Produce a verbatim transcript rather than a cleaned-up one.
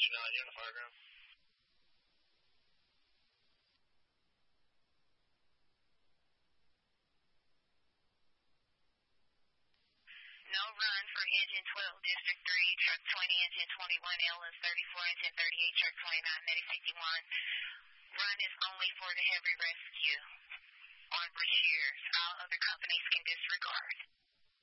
personnel, you're on the fire ground. No run for engine twelve, District three, truck twenty, engine twenty-one, L S thirty-four, engine thirty-eight, truck twenty-nine, Medic fifty-one. Run is only for the heavy rescue on Brashear. All other companies can disregard.